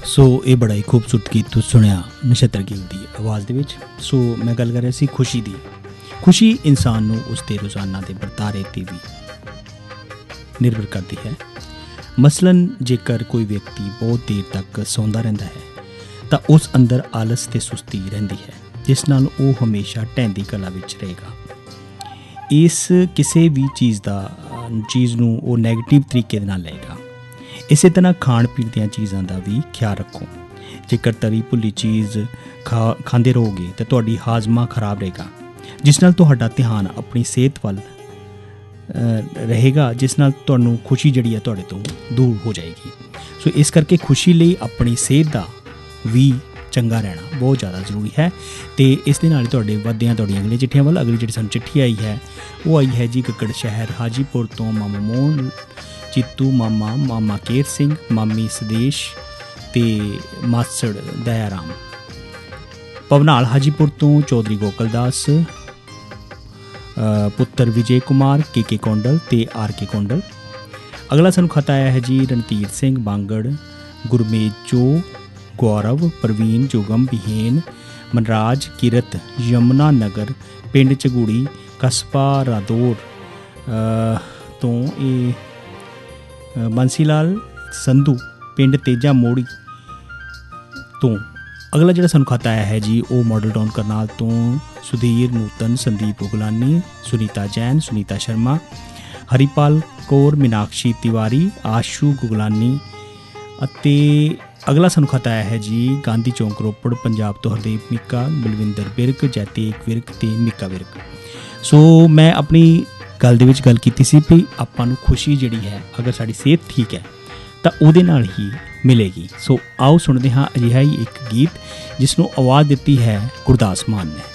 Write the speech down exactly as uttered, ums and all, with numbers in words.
सो ये बड़ा ही खूबसूरत गीत तुसीं सुनिया नक्षत्र गिल दी आवाज़ दे विच। सो मैं गल कर रहा सी खुशी दी। खुशी इंसान नूं उसके रोज़ाना के वरतारे ते भी निर्भर करती है। मसलन जेकर कोई व्यक्ति बहुत देर तक सौंदा रहिंदा है तो उस अंदर आलस ते सुस्ती रहिंदी है, जिस नाल वो हमेशा ढहंदी कला विच रहेगा। इस किसी भी चीज़ दा चीज़ नूं वो नैगेटिव तरीके दे नाल लेगा। इस तरह खाण पीण दीआं चीज़ां दा भी ख्याल रखो। जेकर तली भुली चीज़ खा खांदे रहोगे तो तुहाडी हाजमा खराब रहेगा, जिस नाल तुहाडा ध्यान अपनी सेहत वल रहेगा, जिस नाल तुहानूं खुशी जिहड़ी है तुहाडे तो दूर हो जाएगी। सो इस करके खुशी लई अपनी सेहत दा भी चंगा रहना बहुत ज़्यादा जरूरी है। तो इस दे नाल तुहाडे वधदिआं तुहाडीआं अगली चिट्ठियां वल। अगली जिहड़ी सानूं चिट्ठी आई है वो आई है जी गगड़ शहर हाजीपुर तो मामा मोहन चित्तू मामा मामा केर सिंह मामी सदेश ते मासड़ दयाराम। भवनाल हाजीपुर तो चौधरी गोकल दास पुत्र विजय कुमार के के कौंडल ते आर के कौंडल। अगला सानूं खत आया है जी रणधीर सिंह बांगड़ गुरमेजो गौरव प्रवीण जोगम बिहेन मनराज किरत यमुना नगर पिंड झगूड़ी कस्बा रादौर तो ये बंसी लाल संधू पिंड तेजा मोड़ी तो। अगला जिहड़ा सानूं खत आया है जी वो मॉडल टाउन करनाल तो सुधीर नूतन संदीप उगलानी सुनीता जैन सुनीता शर्मा हरिपाल कौर मीनाक्षी तिवारी आशू गुगलानी। अते अगला सानूं खत आया है जी गांधी चौंक रोपड़ पंजाब तो हरदेव मिक्का बलविंदर बिरक जैतेक विरक ते मिक्का विरक। सो मैं अपनी गल दे विच गल कीती सी भी आपां नूं खुशी जिहड़ी है अगर साडी सेहत ठीक है तो उहदे नाल ही मिलेगी। सो आओ सुनते हाँ अजिहा ही एक गीत जिसनों आवाज़ दिती है गुरदास मान ने।